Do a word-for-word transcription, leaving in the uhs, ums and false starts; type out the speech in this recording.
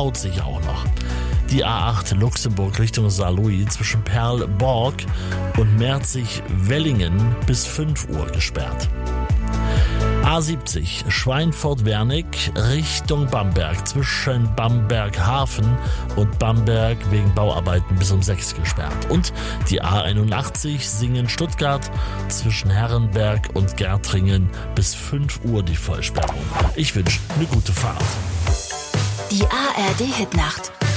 staut sich auch noch. Die A acht Luxemburg Richtung Saarlouis zwischen Perl-Borg und Merzig-Wellingen bis fünf Uhr gesperrt. A siebzig Schweinfurt-Wernig Richtung Bamberg zwischen Bamberg-Hafen und Bamberg wegen Bauarbeiten bis um sechs gesperrt. Und die A einundachtzig Singen-Stuttgart zwischen Herrenberg und Gärtringen bis fünf Uhr die Vollsperrung. Ich wünsche eine gute Fahrt. Die A R D-Hitnacht.